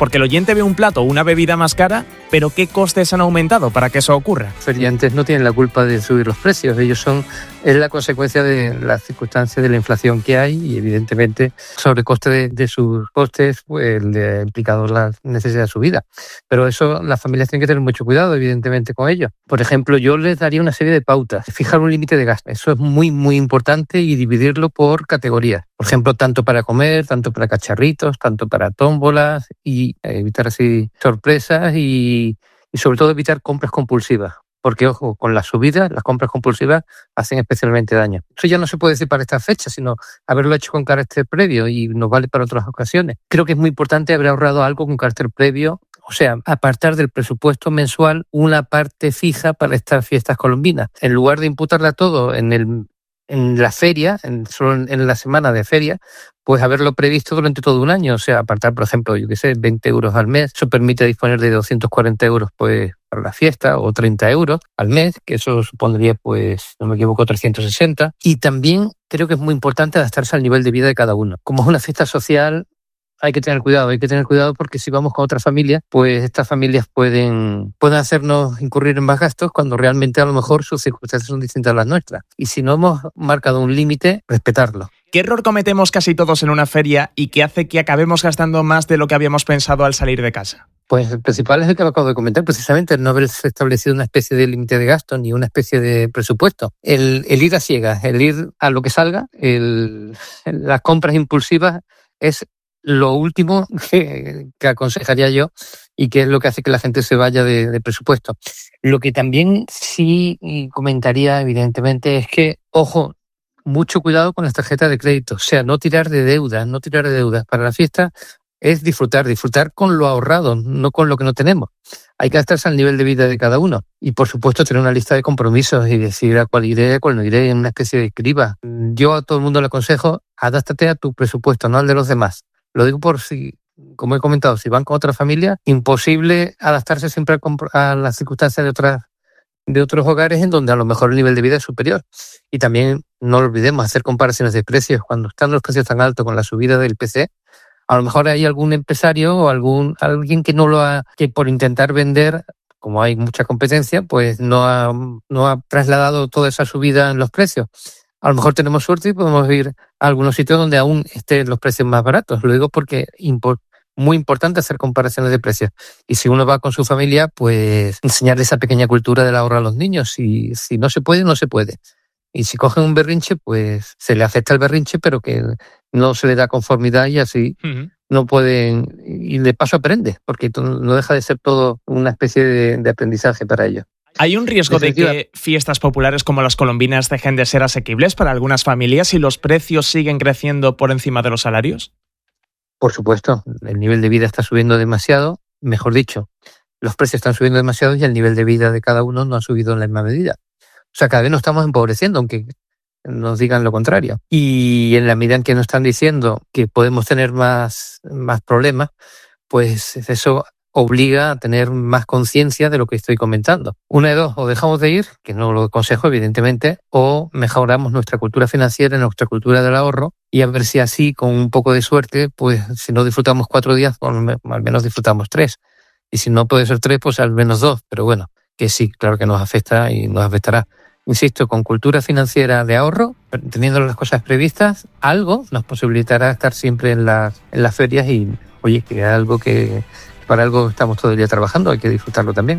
Porque el oyente ve un plato o una bebida más cara, pero ¿qué costes han aumentado para que eso ocurra? Los feriantes no tienen la culpa de subir los precios, es la consecuencia de las circunstancias de la inflación que hay y evidentemente sobrecoste de sus costes pues le ha implicado la necesidad de su vida. Pero eso las familias tienen que tener mucho cuidado evidentemente con ello. Por ejemplo, yo les daría una serie de pautas, fijar un límite de gasto. Eso es muy muy importante y dividirlo por categorías. Por ejemplo, tanto para comer, tanto para cacharritos, tanto para tómbolas y evitar así sorpresas y sobre todo evitar compras compulsivas. Porque, ojo, con las subidas, las compras compulsivas hacen especialmente daño. Eso ya no se puede decir para esta fecha, sino haberlo hecho con carácter previo y nos vale para otras ocasiones. Creo que es muy importante haber ahorrado algo con carácter previo, o sea, apartar del presupuesto mensual una parte fija para estas fiestas colombinas. En lugar de imputarla todo en la feria, solo en la semana de feria, pues haberlo previsto durante todo un año. O sea, apartar, por ejemplo, 20 euros al mes. Eso permite disponer de 240 euros pues para la fiesta o 30 euros al mes, que eso supondría, pues, no me equivoco, 360. Y también creo que es muy importante adaptarse al nivel de vida de cada uno. Como es una fiesta social, hay que tener cuidado porque si vamos con otras familias, pues estas familias pueden hacernos incurrir en más gastos cuando realmente a lo mejor sus circunstancias son distintas a las nuestras. Y si no hemos marcado un límite, respetarlo. ¿Qué error cometemos casi todos en una feria y que hace que acabemos gastando más de lo que habíamos pensado al salir de casa? Pues el principal es el que acabo de comentar, precisamente, no haber establecido una especie de límite de gasto ni una especie de presupuesto. El ir a ciegas, el ir a lo que salga, las compras impulsivas es lo último que aconsejaría yo y que es lo que hace que la gente se vaya de presupuesto. Lo que también sí comentaría, evidentemente, es que, ojo, mucho cuidado con las tarjetas de crédito. O sea, no tirar de deudas. Para la fiesta es disfrutar con lo ahorrado, no con lo que no tenemos. Hay que adaptarse al nivel de vida de cada uno. Y, por supuesto, tener una lista de compromisos y decir a cuál iré, a cuál no iré, en una especie de criba. Yo a todo el mundo le aconsejo, adáptate a tu presupuesto, no al de los demás. Lo digo por si, como he comentado, si van con otra familia, imposible adaptarse siempre a las circunstancias de otros hogares en donde a lo mejor el nivel de vida es superior. Y también no olvidemos hacer comparaciones de precios. Cuando están los precios tan altos con la subida del IPC, a lo mejor hay algún empresario o alguien que por intentar vender, como hay mucha competencia, pues no ha trasladado toda esa subida en los precios. A lo mejor tenemos suerte y podemos ir a algunos sitios donde aún estén los precios más baratos. Lo digo porque muy importante hacer comparaciones de precios. Y si uno va con su familia, pues enseñar esa pequeña cultura del ahorro a los niños. Si no se puede, no se puede. Y si cogen un berrinche, pues se le acepta el berrinche, pero que no se le da conformidad y así no pueden. Y de paso aprende, porque no deja de ser todo una especie de aprendizaje para ellos. ¿Hay un riesgo de que fiestas populares como las colombinas dejen de ser asequibles para algunas familias si los precios siguen creciendo por encima de los salarios? Por supuesto, el nivel de vida está subiendo demasiado, mejor dicho, los precios están subiendo demasiado y el nivel de vida de cada uno no ha subido en la misma medida. O sea, cada vez nos estamos empobreciendo, aunque nos digan lo contrario. Y en la medida en que nos están diciendo que podemos tener más problemas, pues eso obliga a tener más conciencia de lo que estoy comentando. Una de dos, o dejamos de ir, que no lo aconsejo evidentemente, o mejoramos nuestra cultura financiera, nuestra cultura del ahorro, y a ver si así, con un poco de suerte, pues si no disfrutamos 4 días, pues, al menos disfrutamos 3. Y si no puede ser 3, pues al menos 2. Pero bueno, que sí, claro que nos afecta y nos afectará. Insisto, con cultura financiera de ahorro, teniendo las cosas previstas, algo nos posibilitará estar siempre en las ferias y, oye, que es algo que para algo estamos todo el día trabajando, hay que disfrutarlo también.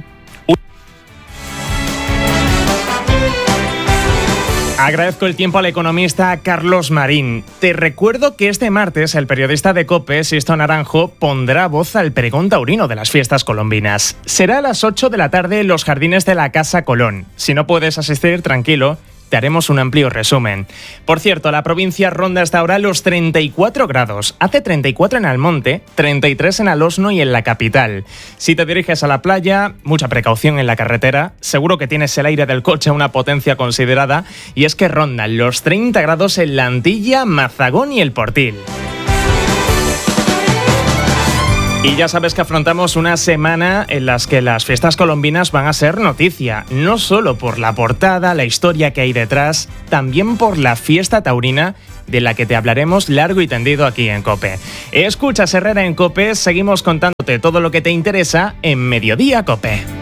Agradezco el tiempo al economista Carlos Marín. Te recuerdo que este martes el periodista de COPE, Sisto Naranjo, pondrá voz al pregón taurino de las fiestas colombinas. Será a las 8 de la tarde en los jardines de la Casa Colón. Si no puedes asistir, tranquilo, te haremos un amplio resumen. Por cierto, la provincia ronda hasta ahora los 34 grados. Hace 34 en Almonte, 33 en Alosno y en la capital. Si te diriges a la playa, mucha precaución en la carretera. Seguro que tienes el aire del coche a una potencia considerada. Y es que rondan los 30 grados en La Antilla, Mazagón y El Portil. Y ya sabes que afrontamos una semana en las que las fiestas colombinas van a ser noticia, no solo por la portada, la historia que hay detrás, también por la fiesta taurina de la que te hablaremos largo y tendido aquí en COPE. Escuchas Herrera en COPE, seguimos contándote todo lo que te interesa en Mediodía COPE.